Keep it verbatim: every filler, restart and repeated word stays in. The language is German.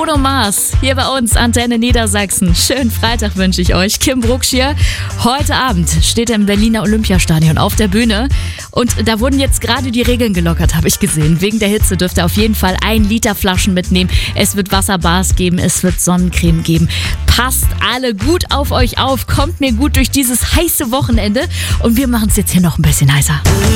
Bruno Mars hier bei uns, Antenne Niedersachsen. Schönen Freitag wünsche ich euch. Kim Brucksch hier. Heute Abend steht er im Berliner Olympiastadion auf der Bühne. Und da wurden jetzt gerade die Regeln gelockert, habe ich gesehen. Wegen der Hitze dürft ihr auf jeden Fall ein Liter Flaschen mitnehmen. Es wird Wasserbars geben, es wird Sonnencreme geben. Passt alle gut auf euch auf. Kommt mir gut durch dieses heiße Wochenende. Und wir machen es jetzt hier noch ein bisschen heißer.